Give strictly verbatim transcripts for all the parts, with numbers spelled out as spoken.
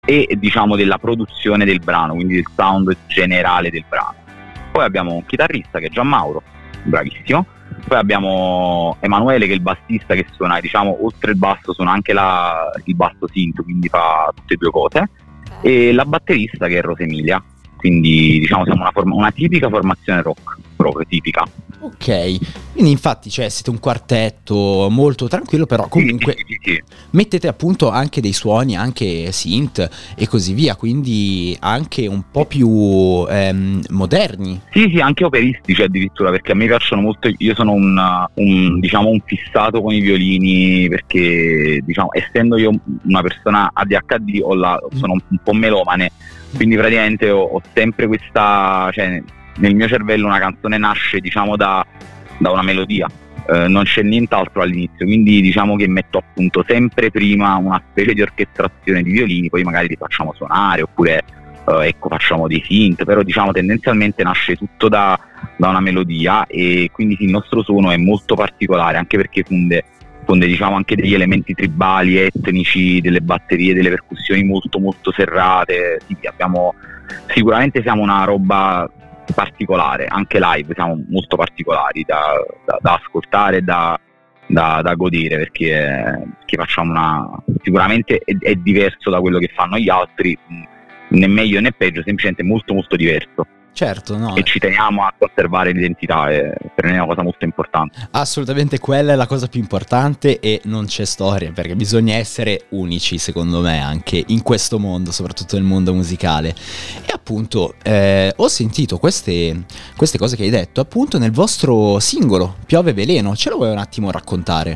e diciamo della produzione del brano, quindi del sound generale del brano. Poi abbiamo un chitarrista che è Gianmauro, bravissimo. Poi abbiamo Emanuele che è il bassista, che suona, diciamo, oltre il basso suona anche la, il basso synth, quindi fa tutte e due cose, e la batterista che è Rosemilia. Quindi diciamo siamo una, forma, una tipica formazione rock, proprio tipica. Ok, quindi infatti cioè, siete un quartetto molto tranquillo, però comunque sì, sì, sì, sì. mettete appunto anche dei suoni, anche synth e così via, quindi anche un po' più ehm, moderni. Sì, sì, anche operistici addirittura, perché a me piacciono molto, io sono un, un diciamo un fissato con i violini, perché diciamo essendo io una persona A D H D ho la, sono un, un po' melomane, quindi praticamente ho, ho sempre questa, cioè nel mio cervello una canzone nasce diciamo da, da una melodia, eh, non c'è nient'altro all'inizio, quindi diciamo che metto appunto sempre prima una specie di orchestrazione di violini, poi magari li facciamo suonare oppure eh, ecco facciamo dei synth, però diciamo tendenzialmente nasce tutto da, da una melodia, e quindi sì, il nostro suono è molto particolare, anche perché funde fonde diciamo anche degli elementi tribali, etnici, delle batterie, delle percussioni molto molto serrate. Sì, abbiamo, sicuramente siamo una roba particolare, anche live siamo molto particolari da, da, da ascoltare e da, da, da godere, perché, perché facciamo una, sicuramente è, è diverso da quello che fanno gli altri, né meglio né peggio, semplicemente molto molto diverso. Certo, no. E ci teniamo a conservare l'identità, è per noi è una cosa molto importante. Assolutamente, quella è la cosa più importante e non c'è storia, perché bisogna essere unici, secondo me, anche in questo mondo, soprattutto nel mondo musicale. E appunto eh, ho sentito queste, queste cose che hai detto appunto nel vostro singolo Piove Veleno, ce lo vuoi un attimo raccontare?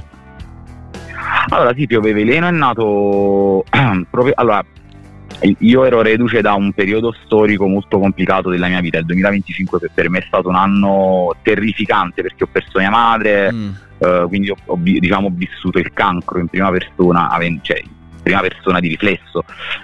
Allora sì, Piove Veleno è nato proprio, allora io ero reduce da un periodo storico molto complicato della mia vita. Il duemilaventicinque per, per me è stato un anno terrificante, perché ho perso mia madre, mm. eh, quindi ho, ho diciamo, vissuto il cancro in prima persona, cioè in prima persona di riflesso,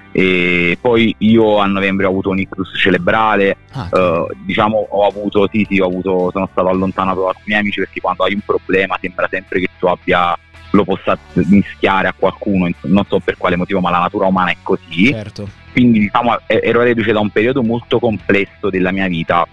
e poi io a novembre ho avuto un ictus cerebrale, ah, eh, diciamo ho avuto, sì sì, ho avuto, sono stato allontanato da alcuni amici, perché quando hai un problema sembra sempre che tu abbia lo possa mischiare a qualcuno, non so per quale motivo, ma la natura umana è così. Certo. Quindi diciamo ero reduce da un periodo molto complesso della mia vita,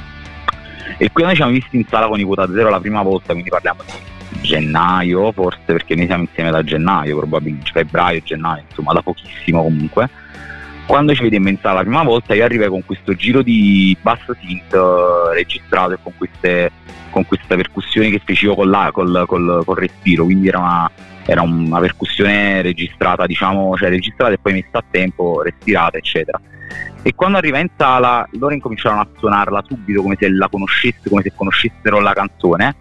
e qui noi ci siamo visti in sala con i Quota Zero la prima volta, quindi parliamo di gennaio forse, perché noi siamo insieme da gennaio, probabilmente febbraio, gennaio, insomma da pochissimo comunque. Quando ci vedemmo in sala la prima volta io arrivai con questo giro di basso synth uh, registrato e con queste con queste percussioni che facevo con la, col, col, col respiro, quindi era una, era una percussione registrata, diciamo, cioè registrata e poi messa a tempo, respirata, eccetera. E quando arriva in sala loro incominciarono a suonarla subito come se la conoscesse, come se conoscessero la canzone,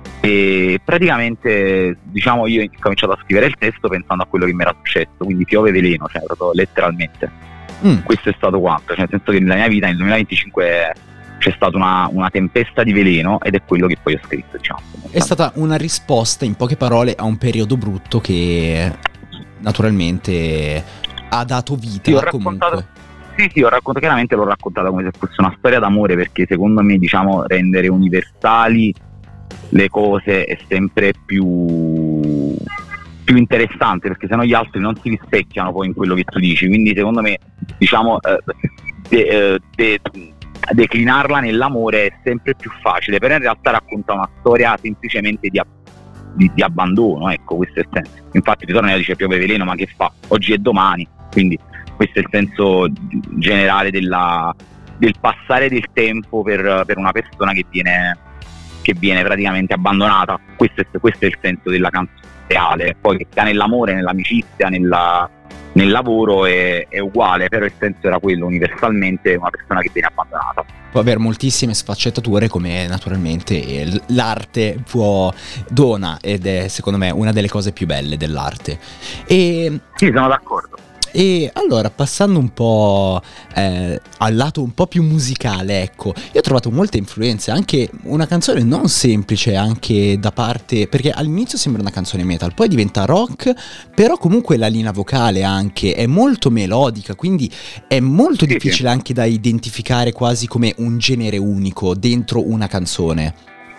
e praticamente diciamo io ho cominciato a scrivere il testo pensando a quello che mi era successo, quindi Piove Veleno, cioè proprio letteralmente. Mm. Questo è stato quanto, cioè nel senso che nella mia vita nel duemilaventicinque c'è stata una, una tempesta di veleno, ed è quello che poi ho scritto, diciamo. È stata una risposta, in poche parole, a un periodo brutto che naturalmente ha dato vita. Sì, ho comunque. raccontato, sì, sì, ho raccontato, chiaramente l'ho raccontata come se fosse una storia d'amore, perché secondo me, diciamo, rendere universali le cose è sempre più più interessante, perché sennò gli altri non si rispecchiano poi in quello che tu dici, quindi secondo me, diciamo, eh, de, de, declinarla nell'amore è sempre più facile, però in realtà racconta una storia semplicemente di, di, di abbandono, ecco, questo è il senso. Infatti ritorna e dice Piove Veleno, ma che fa? Oggi è domani, quindi questo è il senso generale della, del passare del tempo per, per una persona che viene, che viene praticamente abbandonata. Questo è, questo è il senso della canzone reale, poi che sia nell'amore, nell'amicizia, nella, nel lavoro è, è uguale, però il senso era quello, universalmente una persona che viene abbandonata. Può avere moltissime sfaccettature, come naturalmente l'arte può dona, ed è secondo me una delle cose più belle dell'arte. E sì, sono d'accordo. E allora, passando un po' eh, al lato un po' più musicale, ecco, io ho trovato molte influenze, anche una canzone non semplice, anche da parte, perché all'inizio sembra una canzone metal, poi diventa rock, però comunque la linea vocale anche è molto melodica, quindi è molto sì, difficile sì. anche da identificare quasi come un genere unico dentro una canzone.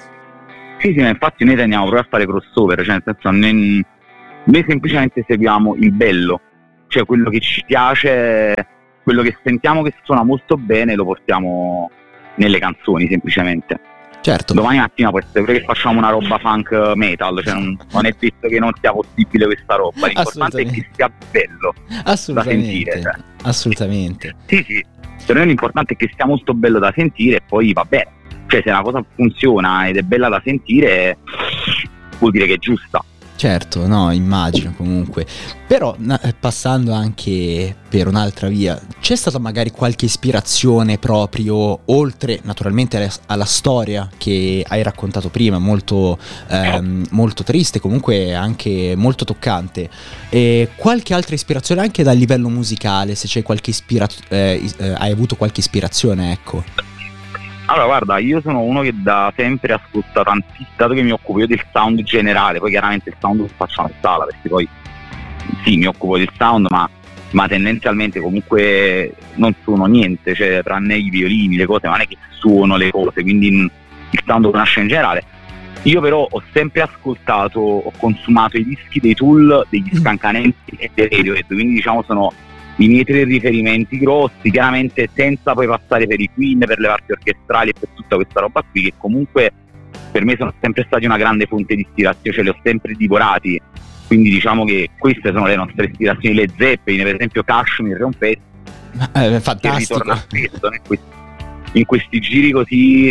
Sì, sì, ma infatti noi tendiamo proprio a fare crossover, cioè nel senso noi, noi semplicemente seguiamo il bello cioè quello che ci piace, quello che sentiamo che suona molto bene lo portiamo nelle canzoni semplicemente. Certo. Domani mattina può essere pure che facciamo una roba funk metal, cioè non, non è detto che non sia possibile questa roba, l'importante è che sia bello da sentire. Cioè. Assolutamente. Sì, sì, per noi l'importante è che sia molto bello da sentire e poi va bene, cioè se una cosa funziona ed è bella da sentire vuol dire che è giusta. Certo, no, immagino comunque. Però na- passando anche per un'altra via, c'è stata magari qualche ispirazione proprio, oltre naturalmente alla, alla storia che hai raccontato prima, molto, ehm, molto triste, comunque anche molto toccante, e qualche altra ispirazione anche dal livello musicale, se c'è qualche ispirazione, eh, eh, hai avuto qualche ispirazione, ecco. Allora guarda, io sono uno che da sempre ascolta tantissimo, dato che mi occupo io del sound generale, poi chiaramente il sound lo facciamo in sala, perché poi sì, mi occupo del sound, ma, ma tendenzialmente comunque non suono niente, cioè tranne i violini, le cose, ma non è che suono le cose, quindi il sound lo nasce in generale. Io però ho sempre ascoltato, ho consumato i dischi dei Tool, degli Scancanenti e dei Radiohead, quindi diciamo sono i miei tre riferimenti grossi, chiaramente senza poi passare per i Queen, per le parti orchestrali e per tutta questa roba qui, che comunque per me sono sempre stati una grande fonte di ispirazione, cioè li ho sempre divorati, quindi diciamo che queste sono le nostre ispirazioni. Le Zeppelin, per esempio Kashmir è un pezzo eh, fantastico, che ritorna spesso in questi, in questi giri così,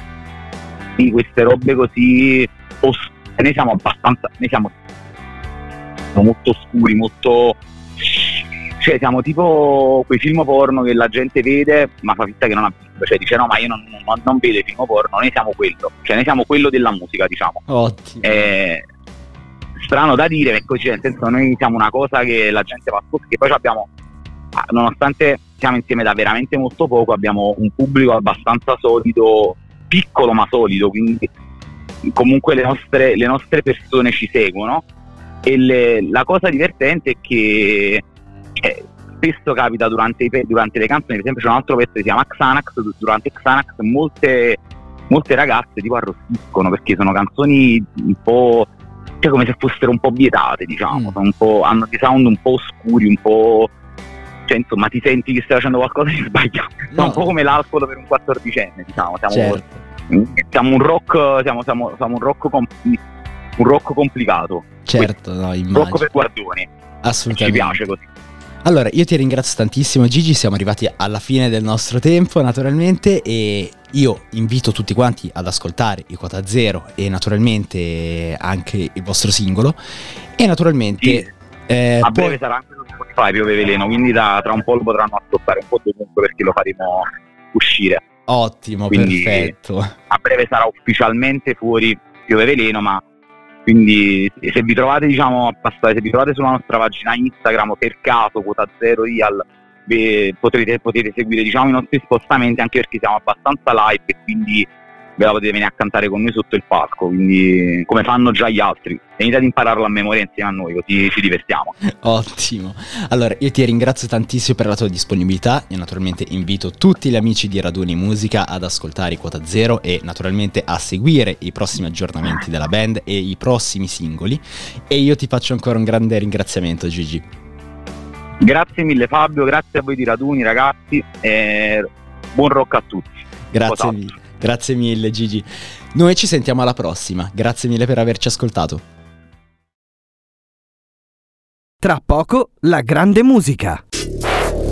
in queste robe così oscure. Noi siamo abbastanza, noi siamo molto oscuri, molto... cioè siamo tipo quei film porno che la gente vede ma fa finta che non ha visto, cioè dice no ma io non, non, non vedo i film porno, noi siamo quello, cioè noi siamo quello della musica, diciamo. Ottimo. È strano da dire, ma è così, nel senso noi siamo una cosa che la gente va a scoprire, che poi abbiamo, nonostante siamo insieme da veramente molto poco, abbiamo un pubblico abbastanza solido, piccolo ma solido, quindi comunque le nostre, le nostre persone ci seguono, e le, la cosa divertente è che Eh, spesso capita durante, i, durante le canzoni, per esempio c'è un altro pezzo che si chiama Xanax, durante Xanax molte, molte ragazze tipo arrossiscono perché sono canzoni un po', cioè come se fossero un po' vietate, diciamo, mm. sono un po', hanno dei sound un po' oscuri, un po', cioè insomma ti senti che stai facendo qualcosa di sbagliato, no. Un po' come l'alcol per un quattordicenne, diciamo, siamo, certo. siamo un rock, siamo, siamo, siamo un rock com- un rock complicato, certo, no, immagino. Un rock per guardoni, assolutamente, ci piace così. Allora, io ti ringrazio tantissimo Gigi, siamo arrivati alla fine del nostro tempo naturalmente, e io invito tutti quanti ad ascoltare i Quota Zero e naturalmente anche il vostro singolo, e naturalmente sì. eh, a breve poi... sarà anche su Spotify Piove Veleno, quindi da, tra un po' lo potranno ascoltare un po' dovunque perché lo faremo uscire. Ottimo, quindi perfetto. A breve sarà ufficialmente fuori Piove Veleno, ma quindi se vi trovate, diciamo, passate, se vi trovate sulla nostra pagina Instagram per caso Quota Zero Real, beh, potete, potete seguire, diciamo, i nostri spostamenti, anche perché siamo abbastanza live e quindi ve la potete venire a cantare con noi sotto il palco, quindi come fanno già gli altri. Venite ad impararlo a memoria insieme a noi, così ci divertiamo. Ottimo. Allora io ti ringrazio tantissimo per la tua disponibilità e naturalmente invito tutti gli amici di Raduni Musica ad ascoltare i Quota Zero e naturalmente a seguire i prossimi aggiornamenti della band e i prossimi singoli, e io ti faccio ancora un grande ringraziamento, Gigi. Grazie mille Fabio, grazie a voi di Raduni ragazzi, e buon rock a tutti. Grazie mille. Grazie mille Gigi. Noi ci sentiamo alla prossima. Grazie mille per averci ascoltato. Tra poco la grande musica.